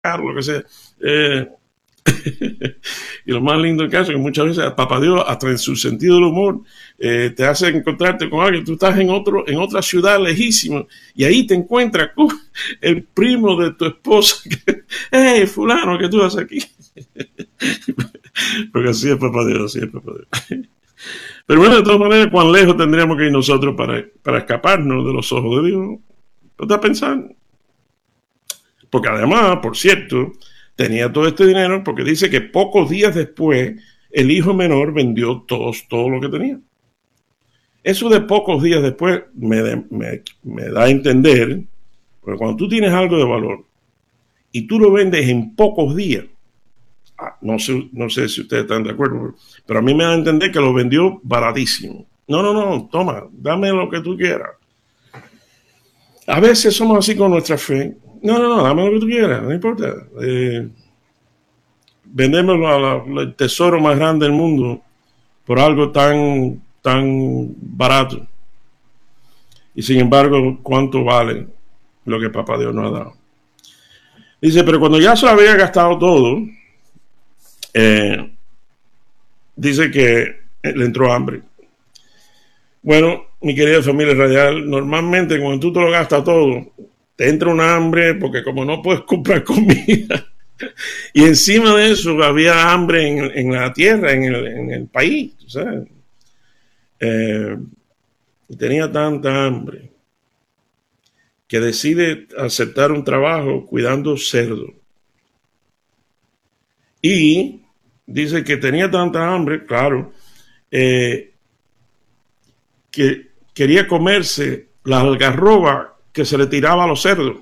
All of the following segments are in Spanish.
carro, lo que sea. Y lo más lindo del caso es que muchas veces Papá Dios, hasta en su sentido del humor, te hace encontrarte con alguien. Tú estás en otra ciudad lejísima y ahí te encuentras con el primo de tu esposa. Hey, fulano, ¿qué tú haces aquí? Porque así es Papá Dios, así es Papá Dios. Pero bueno, de todas maneras, ¿cuán lejos tendríamos que ir nosotros para escaparnos de los ojos de Dios? ¿No estás pensando? Porque además, por cierto, tenía todo este dinero porque dice que pocos días después el hijo menor vendió todo lo que tenía. Eso de pocos días después me da a entender, porque cuando tú tienes algo de valor y tú lo vendes en pocos días, no sé si ustedes están de acuerdo, pero a mí me da a entender que lo vendió baratísimo. No, toma, dame lo que tú quieras. A veces somos así con nuestra fe. No, dame lo que tú quieras, no importa. Vendemos el tesoro más grande del mundo por algo tan barato. Y sin embargo, ¿cuánto vale lo que Papá Dios nos ha dado? Dice, pero cuando ya se lo había gastado todo, dice que le entró hambre. Bueno, mi querida familia radial, normalmente cuando tú te lo gastas todo, te entra un hambre porque como no puedes comprar comida, y encima de eso había hambre en la tierra, en el país, ¿sabes? Tenía tanta hambre que decide aceptar un trabajo cuidando cerdo. Y dice que tenía tanta hambre, claro, que quería comerse la algarroba que se le tiraba a los cerdos.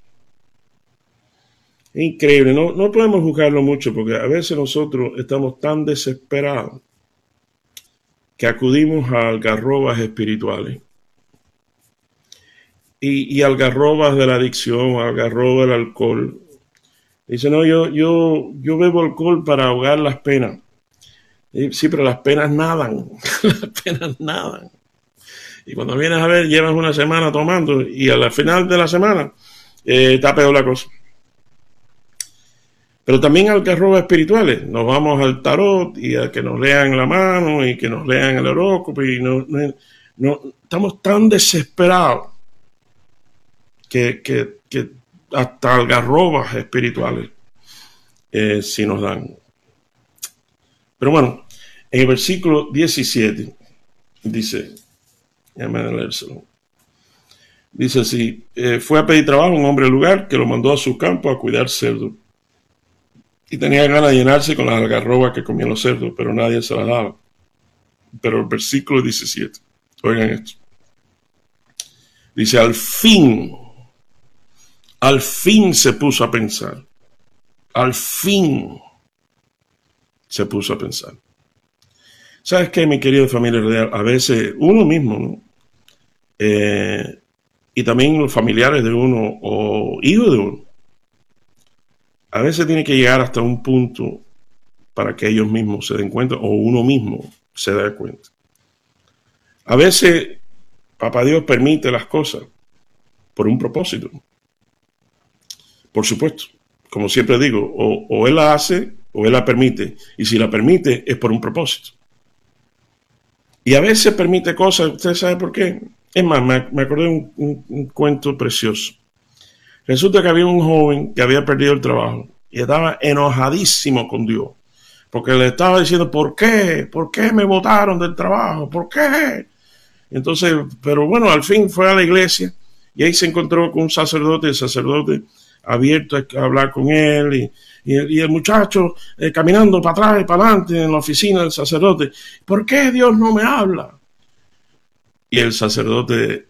Increíble, no podemos juzgarlo mucho porque a veces nosotros estamos tan desesperados que acudimos a algarrobas espirituales y algarrobas de la adicción, algarrobas del alcohol. Dice, no, yo bebo alcohol para ahogar las penas. Sí, pero las penas nadan, las penas nadan. Y cuando vienes a ver, llevas una semana tomando y a la final de la semana está peor la cosa. Pero también algarrobas espirituales. Nos vamos al tarot y a que nos lean la mano y que nos lean el horóscopo y no estamos tan desesperados que hasta algarrobas espirituales sí nos dan. Pero bueno, en el versículo 17 dice, déjame leérselo. Dice así, fue a pedir trabajo un hombre del lugar que lo mandó a su campo a cuidar cerdos. Y tenía ganas de llenarse con las algarrobas que comían los cerdos, pero nadie se las daba. Pero el versículo 17, oigan esto. Dice, al fin se puso a pensar. Al fin se puso a pensar. ¿Sabes qué, mi querida familia real? A veces uno mismo, ¿no? Y también los familiares de uno o hijos de uno, a veces tiene que llegar hasta un punto para que ellos mismos se den cuenta o uno mismo se dé cuenta. A veces Papá Dios permite las cosas por un propósito. Por supuesto, como siempre digo, o Él la hace o Él la permite. Y si la permite es por un propósito. Y a veces permite cosas, ¿usted sabe por qué? Es más, me acordé de un cuento precioso. Resulta que había un joven que había perdido el trabajo y estaba enojadísimo con Dios. Porque le estaba diciendo, ¿por qué? ¿Por qué me botaron del trabajo? ¿Por qué? Entonces, pero bueno, al fin fue a la iglesia y ahí se encontró con un sacerdote, el sacerdote abierto a hablar con él y el muchacho caminando para atrás y para adelante en la oficina del sacerdote. ¿Por qué Dios no me habla? Y el sacerdote,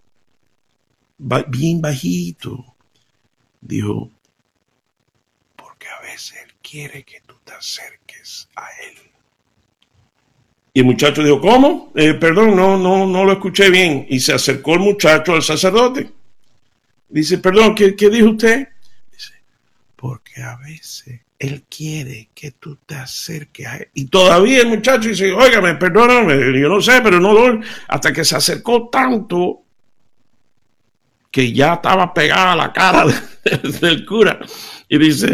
bien bajito, dijo, porque a veces Él quiere que tú te acerques a Él. Y el muchacho dijo, ¿cómo? Perdón, no lo escuché bien. Y se acercó el muchacho al sacerdote. Dice, perdón, ¿qué dijo usted? Dice, porque a veces Él quiere que tú te acerques a Él. Y todavía el muchacho dice, óigame, perdóname, yo no sé, pero no lo... Hasta que se acercó tanto que ya estaba pegada a la cara del cura. Y dice,